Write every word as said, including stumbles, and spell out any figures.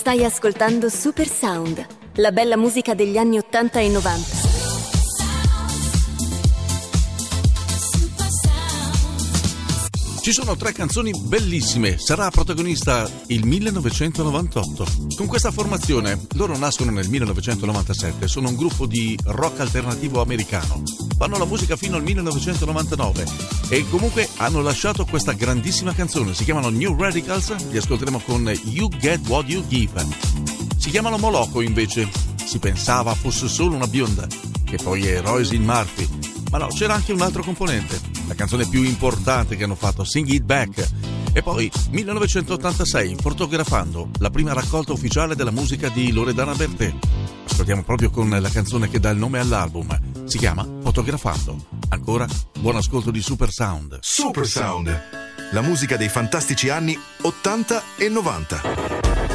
Stai ascoltando Super Sound, la bella musica degli anni ottanta e novanta. Ci sono tre canzoni bellissime. Sarà protagonista il millenovecentonovantotto. Con questa formazione, loro nascono nel millenovecentonovantasette, sono un gruppo di rock alternativo americano. Fanno la musica fino al millenovecentonovantanove e comunque hanno lasciato questa grandissima canzone. Si chiamano New Radicals, li ascolteremo con You Get What You Give. Si chiamano Moloko invece. Si pensava fosse solo una bionda, che poi è Roisin Murphy. Ma no, c'era anche un altro componente, la canzone più importante che hanno fatto, Sing It Back. E poi millenovecentottantasei, fotografando la prima raccolta ufficiale della musica di Loredana Bertè. Ascoltiamo proprio con la canzone che dà il nome all'album, si chiama Fotografando. Ancora buon ascolto di Super Sound. Super Sound, la musica dei fantastici anni ottanta e novanta.